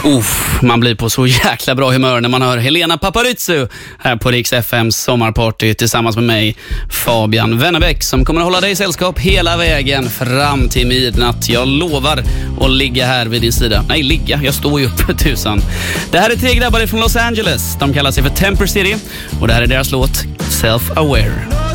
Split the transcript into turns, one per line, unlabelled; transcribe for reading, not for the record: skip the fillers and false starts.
Man blir på så jäkla bra humör när man hör Helena Paparizou här på Rix FMs sommarparty tillsammans med mig, Fabian Wennerbäck, som kommer att hålla dig i sällskap hela vägen fram till midnatt. Jag lovar att ligga här vid din sida. Nej, ligga. Jag står ju upp tusan. Det här är 3 grabbar från Los Angeles. De kallar sig för Temper City och det här är deras låt Self-Aware.